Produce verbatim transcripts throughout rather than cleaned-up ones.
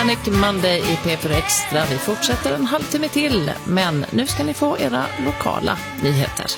Manic Monday i P fyra Extra. Vi fortsätter en halvtimme till, men nu ska ni få era lokala nyheter.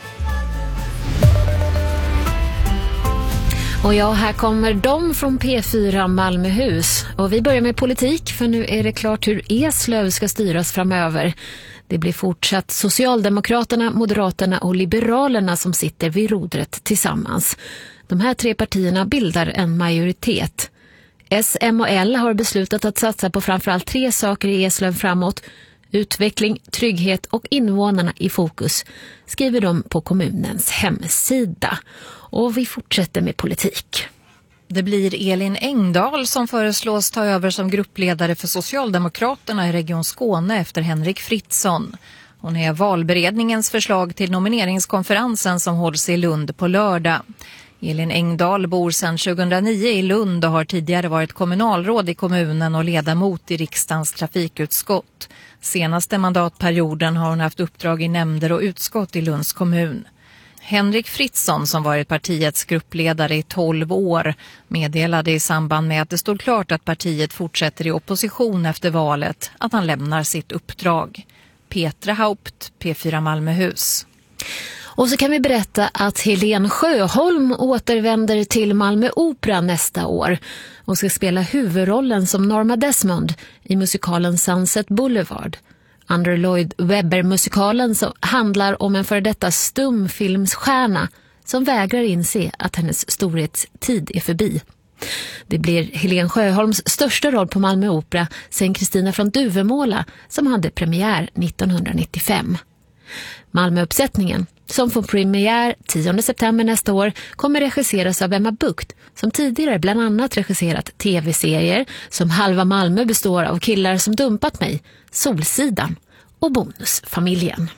Och ja, här kommer de från P fyra Malmöhus. Och vi börjar med politik, för nu är det klart hur Eslöv ska styras framöver. Det blir fortsatt Socialdemokraterna, Moderaterna och Liberalerna som sitter vid rodret tillsammans. De här tre partierna bildar en majoritet. S, M och L har beslutat att satsa på framförallt tre saker i Eslöv framåt. Utveckling, trygghet och invånarna i fokus, skriver de på kommunens hemsida. Och vi fortsätter med politik. Det blir Elin Engdahl som föreslås ta över som gruppledare för Socialdemokraterna i Region Skåne efter Henrik Fritzson. Hon är valberedningens förslag till nomineringskonferensen som hålls i Lund på lördag. Elin Engdahl bor sedan tjugohundranio i Lund och har tidigare varit kommunalråd i kommunen och ledamot i riksdagens trafikutskott. Senaste mandatperioden har hon haft uppdrag i nämnder och utskott i Lunds kommun. Henrik Fritzson, som varit partiets gruppledare i tolv år, meddelade i samband med att det stod klart att partiet fortsätter i opposition efter valet att han lämnar sitt uppdrag. Petra Haupt, P fyra Malmöhus. Och så kan vi berätta att Helene Sjöholm återvänder till Malmö Opera nästa år och ska spela huvudrollen som Norma Desmond i musikalen Sunset Boulevard. Andrew Lloyd Webber-musikalen som handlar om en före detta stumfilmsstjärna som vägrar inse att hennes storhetstid är förbi. Det blir Helene Sjöholms största roll på Malmö Opera sen Kristina från Duvemåla som hade premiär nittonhundranittiofem. Malmöuppsättningen, som får premiär tionde september nästa år, kommer regisseras av Emma Bucht som tidigare bland annat regisserat tv-serier som Halva Malmö består av killar som dumpat mig, Solsidan och Bonusfamiljen.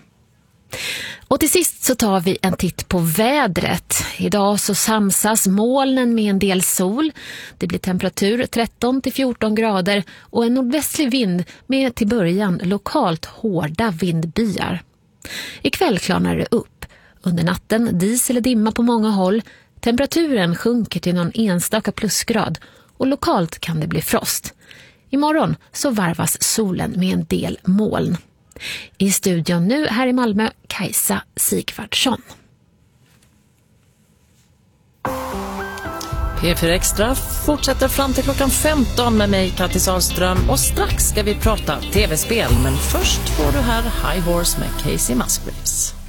Och till sist så tar vi en titt på vädret. Idag så samsas molnen med en del sol. Det blir temperatur tretton till fjorton grader och en nordvästlig vind med till början lokalt hårda vindbyar. Ikväll klarnar det upp. Under natten dis eller dimma på många håll. Temperaturen sjunker till någon enstaka plusgrad och lokalt kan det bli frost. Imorgon så varvas solen med en del moln. I studion nu här i Malmö, Kajsa Sigvardsson. P fyra Extra fortsätter fram till klockan femton med mig, Kattis Sahlström, och strax ska vi prata tv-spel, men först får du här High Horse med Casey Musgraves.